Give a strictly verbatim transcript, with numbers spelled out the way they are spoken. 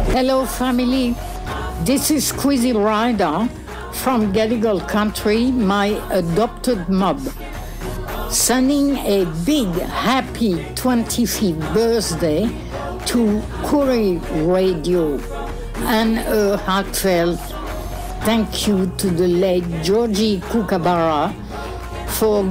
Hello, family. This is Squeezy Rider from Gadigal Country, my adopted mob, sending a big happy twenty-fifth birthday to Koori Radio and a heartfelt thank you to the late Georgie Kookaburra for